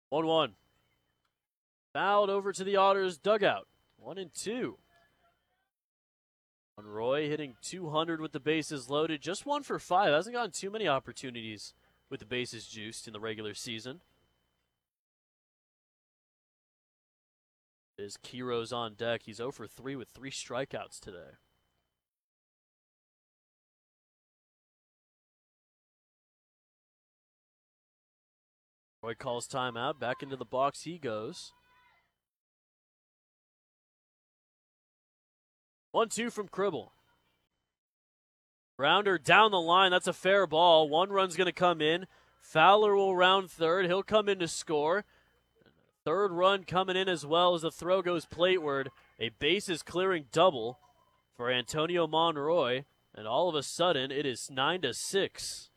1-1. Fouled over to the Otters dugout. 1-2. Monroy hitting .200 with the bases loaded. Just 1 for 5. Hasn't gotten too many opportunities with the bases juiced in the regular season. Is Kiro's on deck. He's 0 for 3 with 3 strikeouts today. Roy calls timeout. Back into the box he goes. 1-2 from Cribble. Grounder down the line. That's a fair ball. 1 run's going to come in. Fowler will round third. He'll come in to score. Third run coming in as well as the throw goes plateward. A bases clearing double for Antonio Monroy. And all of a sudden, it is 9-6.